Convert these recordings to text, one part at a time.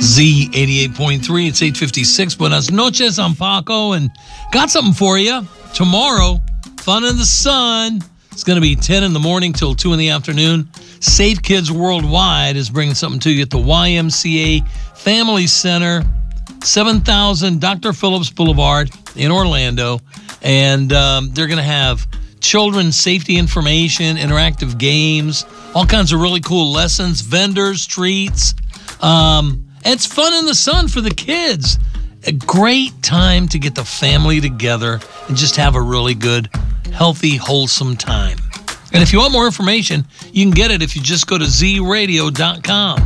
Z88.3, it's 8:56. Buenas noches, I'm Paco, and got something for you. Tomorrow, Fun in the Sun. It's going to be 10 in the morning till 2 in the afternoon. Safe Kids Worldwide is bringing something to you at the YMCA Family Center, 7000 Dr. Phillips Boulevard in Orlando. And they're going to have children's safety information, interactive games, all kinds of really cool lessons, vendors, treats. It's Fun in the Sun for the kids. A great time to get the family together and just have a really good, healthy, wholesome time. And if you want more information, you can get it if you just go to zradio.com.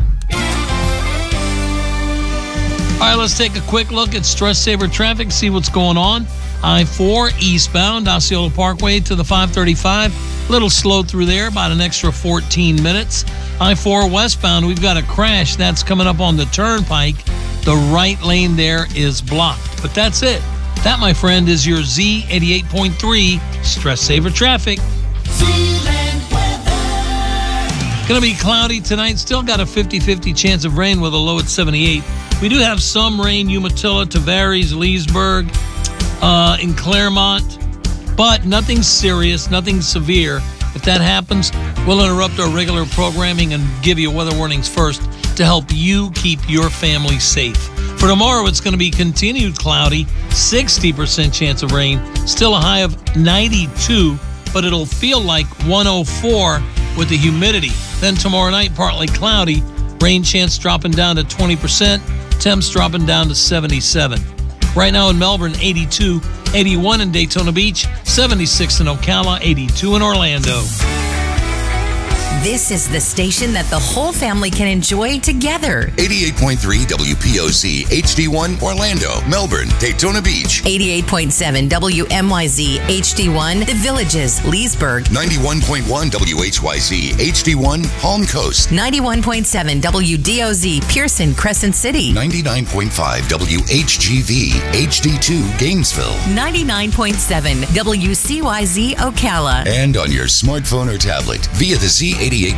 All right, let's take a quick look at Stress Saver traffic, see what's going on. I-4 eastbound, Osceola Parkway to the 535. A little slow through there, about an extra 14 minutes. I-4 westbound, we've got a crash. That's coming up on the turnpike. The right lane there is blocked. But that's it. That, my friend, is your Z88.3 Stress Saver traffic. Going to be cloudy tonight. Still got a 50-50 chance of rain with a low at 78. We do have some rain, Umatilla, Tavares, Leesburg, in Claremont, but nothing serious, nothing severe. If that happens, we'll interrupt our regular programming and give you weather warnings first to help you keep your family safe. For tomorrow, it's going to be continued cloudy, 60% chance of rain, still a high of 92, but it'll feel like 104 with the humidity. Then tomorrow night, partly cloudy, rain chance dropping down to 20%, temps dropping down to 77. Right now in Melbourne, 82, 81 in Daytona Beach, 76 in Ocala, 82 in Orlando. This is the station that the whole family can enjoy together. 88.3 WPOC HD1 Orlando, Melbourne, Daytona Beach. 88.7 WMYZ HD1 The Villages, Leesburg. 91.1 WHYZ HD1 Palm Coast. 91.7 WDOZ Pearson, Crescent City. 99.5 WHGV HD2 Gainesville. 99.7 WCYZ Ocala. And on your smartphone or tablet via the Z88.3